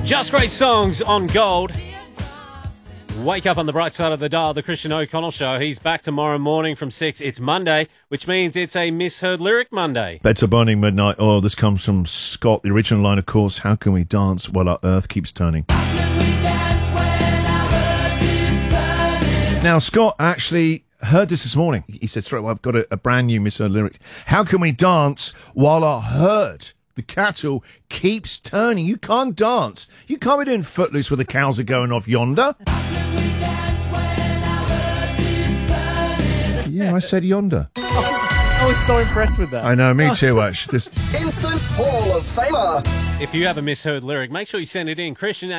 Just great songs on Gold. Wake up on the bright side of the dial, the Christian O'Connell Show. He's back tomorrow morning from 6. It's Monday, which means it's a Misheard Lyric Monday. Beds are burning, midnight oil. This comes from Scott. The original line, of course, how can we dance while our earth keeps turning? Now, Scott actually heard this morning. He said, sorry, well, I've got a brand new Misheard lyric. How can we dance while our herd, the cattle, keeps turning? You can't dance. You can't be doing Footloose where the cows are going off yonder. Yeah, I said yonder. I was so impressed with that. I know, me too, Ash. Just Instant Hall of Famer. If you have a misheard lyric, make sure you send it in.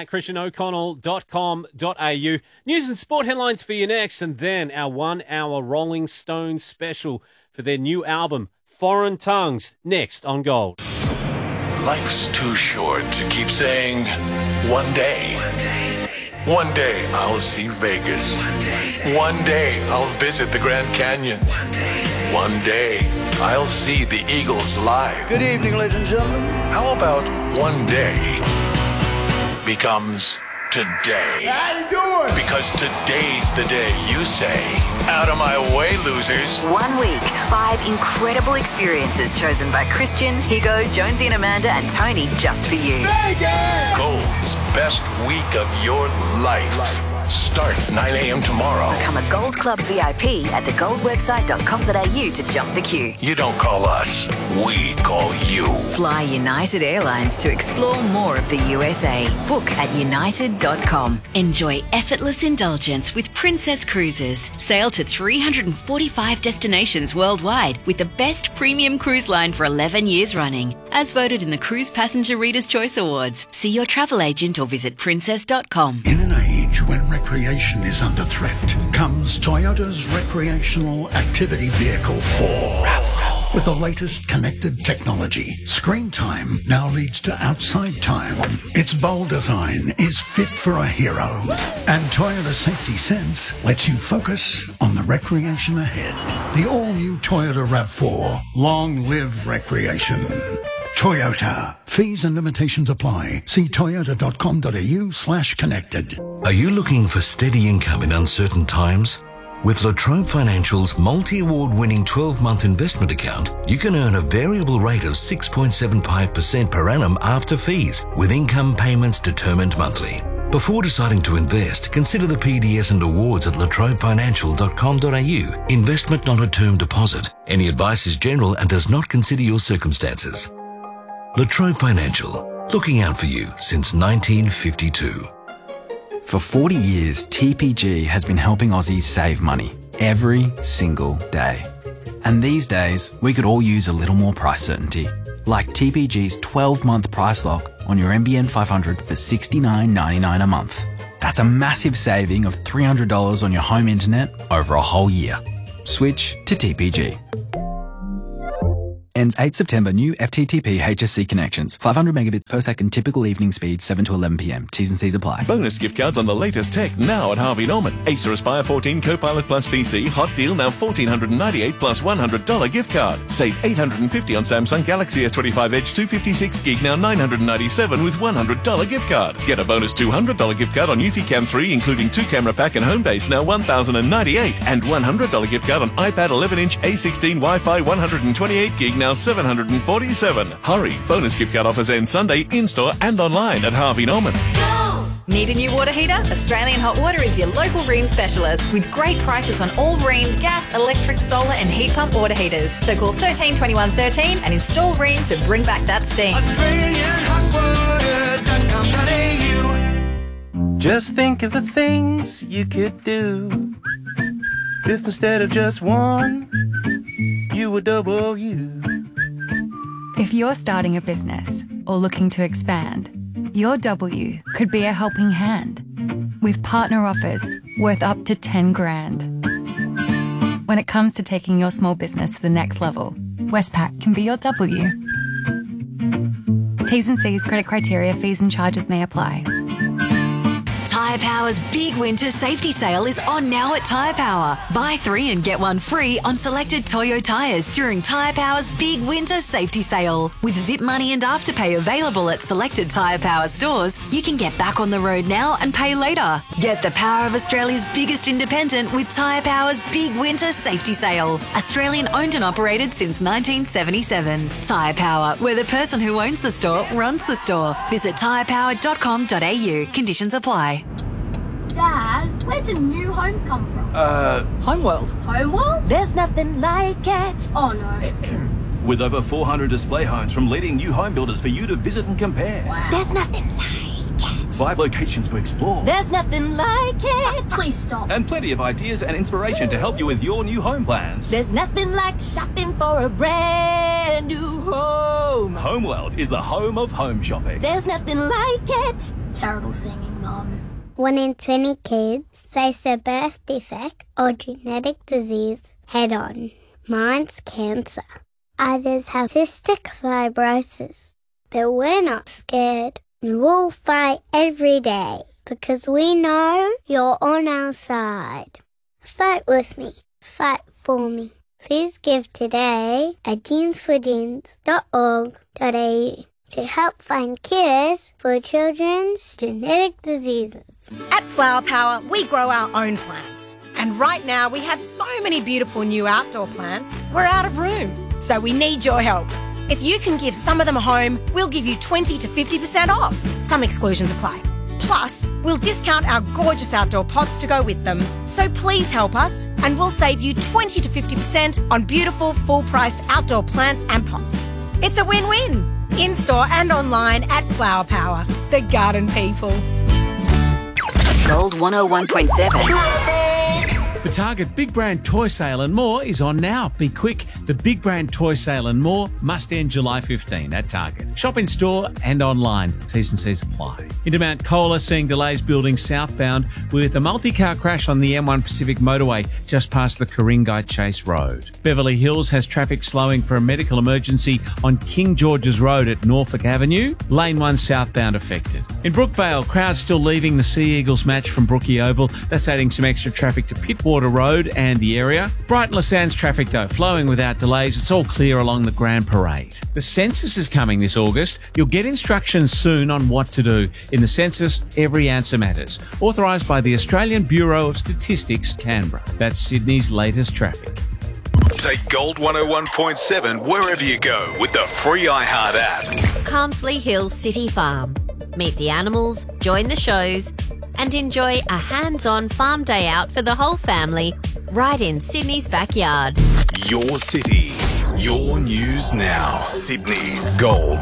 Christian@christianoconnell.com.au. News and sport headlines for you next, and then our 1 hour Rolling Stones special for their new album, Foreign Tongues, next on Gold. Life's too short to keep saying, one day. One day I'll see Vegas. One day I'll visit the Grand Canyon. One day I'll see the Eagles live. Good evening, ladies and gentlemen. How about one day becomes today? How you doing? Because today's the day you say, out of my way, losers. 1 week, 5 incredible experiences chosen by Christian, Higo, Jonesy and Amanda and Tony just for you. Vegas! Gold's best week of your life starts 9 a.m. tomorrow. Become a Gold Club VIP at thegoldwebsite.com.au to jump the queue. You don't call us, we call you. Fly United Airlines to explore more of the USA. Book at united.com. Enjoy effortless indulgence with Princess Cruises. Sail to 345 destinations worldwide with the best premium cruise line for 11 years running. As voted in the Cruise Passenger Reader's Choice Awards. See your travel agent or visit princess.com. In an age when recreation is under threat, comes Toyota's Recreational Activity Vehicle 4. RAV4. With the latest connected technology, screen time now leads to outside time. Its bold design is fit for a hero. And Toyota Safety Sense lets you focus on the recreation ahead. The all-new Toyota RAV4. Long live recreation. Toyota. Fees and limitations apply. See toyota.com.au/connected. Are you looking for steady income in uncertain times? With La Trobe Financial's multi-award winning 12-month investment account, you can earn a variable rate of 6.75% per annum after fees, with income payments determined monthly. Before deciding to invest, consider the PDS and awards at latrobefinancial.com.au. Investment not a term deposit. Any advice is general and does not consider your circumstances. La Trobe Financial, looking out for you since 1952. For 40 years, TPG has been helping Aussies save money every single day. And these days, we could all use a little more price certainty, like TPG's 12-month price lock on your NBN 500 for $69.99 a month. That's a massive saving of $300 on your home internet over a whole year. Switch to TPG. Ends 8 September. New FTTP HSC connections. 500 megabits per second. Typical evening speed 7 to 11 p.m. T's and C's apply. Bonus gift cards on the latest tech now at Harvey Norman. Acer Aspire 14 Copilot Plus PC. Hot deal now $1,498 plus $100 gift card. Save $850 on Samsung Galaxy S25 Edge 256 gig now $997 with $100 gift card. Get a bonus $200 gift card on Eufy Cam 3 including 2 camera pack and home base now $1,098 and $100 gift card on iPad 11-inch A16 Wi-Fi 128 gig now $747. Hurry! Bonus gift card offers end Sunday in-store and online at Harvey Norman. Need a new water heater? Australian Hot Water is your local Rheem specialist with great prices on all Rheem gas, electric, solar and heat pump water heaters. So call 13 21 13 and install Rheem to bring back that steam. AustralianHotWater.com.au. Just think of the things you could do if instead of just one, you were double you. If you're starting a business or looking to expand, your W could be a helping hand with partner offers worth up to 10 grand. When it comes to taking your small business to the next level, Westpac can be your W. T's and C's, credit criteria, fees and charges may apply. Tyre Power's big winter safety sale is on now at Tyre Power. Buy 3 and get 1 free on selected Toyo tyres during Tyre Power's big winter safety sale. With Zip Money and Afterpay available at selected Tyre Power stores, you can get back on the road now and pay later. Get the power of Australia's biggest independent with Tyre Power's big winter safety sale. Australian owned and operated since 1977. Tyre Power, where the person who owns the store runs the store. Visit tyrepower.com.au. Conditions apply. Dad, where do new homes come from? Homeworld. Homeworld? There's nothing like it. Oh no. With over 400 display homes from leading new home builders for you to visit and compare. Wow. There's nothing like it. 5 locations to explore. There's nothing like it. Please stop. And plenty of ideas and inspiration to help you with your new home plans. There's nothing like shopping for a brand new home. Homeworld is the home of home shopping. There's nothing like it. Terrible singing, Mum. 1 in 20 kids face a birth defect or genetic disease head-on. Mine's cancer. Others have cystic fibrosis. But we're not scared. And we'll fight every day because we know you're on our side. Fight with me. Fight for me. Please give today at jeansforjeans.org.au to help find cures for children's genetic diseases. At Flower Power, we grow our own plants. And right now we have so many beautiful new outdoor plants, we're out of room. So we need your help. If you can give some of them a home, we'll give you 20 to 50% off. Some exclusions apply. Plus, we'll discount our gorgeous outdoor pots to go with them. So please help us and we'll save you 20 to 50% on beautiful, full-priced outdoor plants and pots. It's a win-win. In-store and online at Flower Power, the garden people. Gold 101.7. The Target Big Brand Toy Sale and More is on now. Be quick. The Big Brand Toy Sale and More must end July 15 at Target. Shop in store and online. T's and C's apply. Into Mount Cola, seeing delays building southbound with a multi-car crash on the M1 Pacific motorway just past the Ku-ring-gai Chase Road. Beverly Hills has traffic slowing for a medical emergency on King George's Road at Norfolk Avenue. Lane 1 southbound affected. In Brookvale, crowds still leaving the Sea Eagles match from Brookie Oval. That's adding some extra traffic to Pittwater Road and the area. Brighton Le Sands traffic, though, flowing without delays. It's all clear along the Grand Parade. The census is coming this August. You'll get instructions soon on what to do. In the census, every answer matters. Authorised by the Australian Bureau of Statistics, Canberra. That's Sydney's latest traffic. Take Gold 101.7 wherever you go with the free iHeart app. Carmsley Hills City Farm. Meet the animals, join the shows, and enjoy a hands-on farm day out for the whole family right in Sydney's backyard. Your city, your news now. Sydney's Gold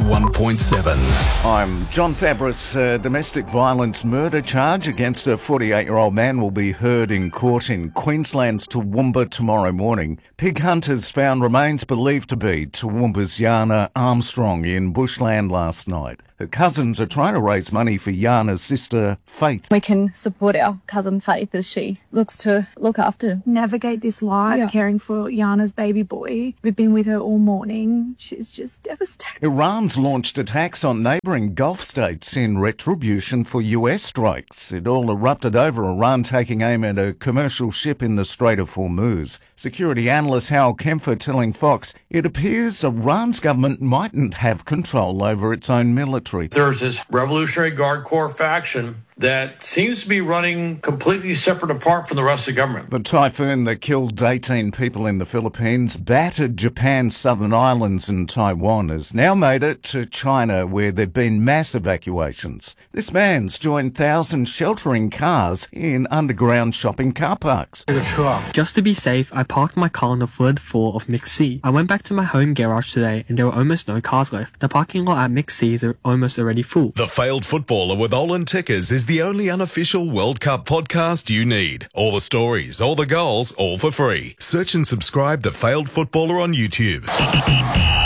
101.7. I'm John Fabris. A domestic violence murder charge against a 48-year-old man will be heard in court in Queensland's Toowoomba tomorrow morning. Pig hunters found remains believed to be Toowoomba's Yana Armstrong in bushland last night. Her cousins are trying to raise money for Yana's sister, Faith. We can support our cousin Faith as she looks to look after, navigate this life, caring for Yana's baby boy. We've been with her all morning. She's just devastated. Iran's launched attacks on neighbouring Gulf states in retribution for US strikes. It all erupted over Iran taking aim at a commercial ship in the Strait of Hormuz. Security analyst Hal Kempfer telling Fox it appears Iran's government mightn't have control over its own military. There's this Revolutionary Guard Corps faction that seems to be running completely separate apart from the rest of the government. The typhoon that killed 18 people in the Philippines, battered Japan's southern islands and Taiwan, has now made it to China, where there have been mass evacuations. This man's joined thousands sheltering cars in underground shopping car parks. Just to be safe, I parked my car on the third floor of McC. I went back to my home garage today and there were almost no cars left. The parking lot at McC is almost already full. The Failed Footballer with Olin Tickers is the only unofficial World Cup podcast you need. All the stories, all the goals, all for free. Search and subscribe The Failed Footballer on YouTube.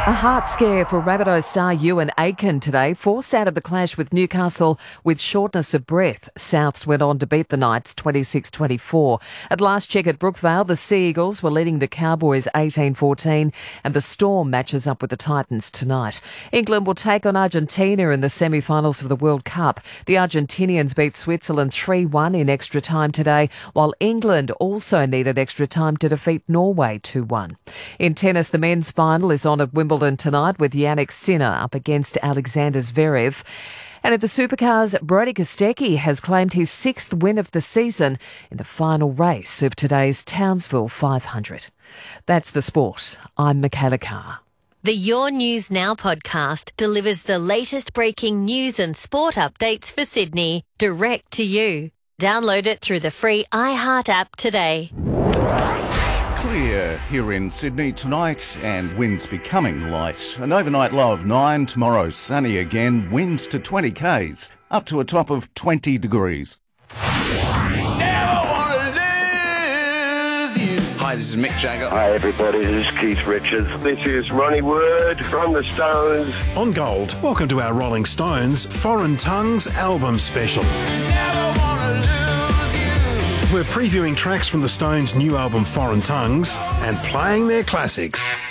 A heart scare for Rabbitohs star Ewan Aitken today, forced out of the clash with Newcastle with shortness of breath. Souths went on to beat the Knights 26-24. At last check at Brookvale, the Sea Eagles were leading the Cowboys 18-14 and the Storm matches up with the Titans tonight. England will take on Argentina in the semi-finals of the World Cup. The Argentinians beat Switzerland 3-1 in extra time today, while England also needed extra time to defeat Norway 2-1. In tennis, the men's final is on at Wimbledon tonight with Jannik Sinner up against Alexander Zverev. And at the Supercars, Brody Kostecki has claimed his 6th win of the season in the final race of today's Townsville 500. That's the sport. I'm Michaela Carr. The Your News Now podcast delivers the latest breaking news and sport updates for Sydney direct to you. Download it through the free iHeart app today. Clear here in Sydney tonight and winds becoming light. An overnight low of 9, tomorrow sunny again, winds to 20 k's, up to a top of 20 degrees. Hi, this is Mick Jagger. Hi everybody, this is Keith Richards. This is Ronnie Wood from the Stones. On Gold, welcome to our Rolling Stones Foreign Tongues album special. We're previewing tracks from the Stones' new album Foreign Tongues and playing their classics.